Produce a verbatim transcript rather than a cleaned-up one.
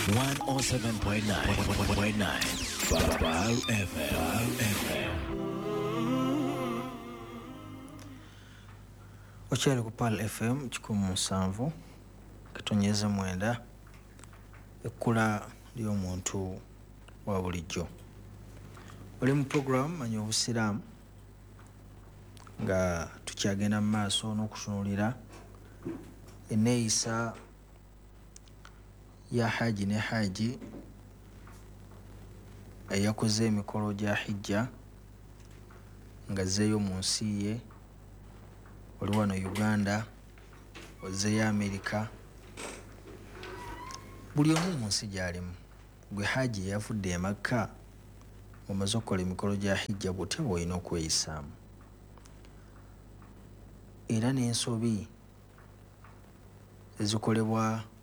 one oh seven point nine Baru F M. Baru F M. Okyali ku Pal F M kikumi musanvu katonyeza mwenda ekkula ly'omuntu wa bulijjo. Oli mu program Manya Obusiraamu nga tukyagenda mu maaso n'okutunuulira enneeyisa ya Hajji ne Hajji eyakoze emikolo gya hijja nga azzeeyo mu nsi ye. Oli wano Uganda, ozzeeyo America, buli omu mu nsi gy'alimu. Gwe Hajji yavudde e Makka omaze okukola emikolo gya hijja bw'otya bw'olina okweyisaamu. Era n'ensobi ezikolebwa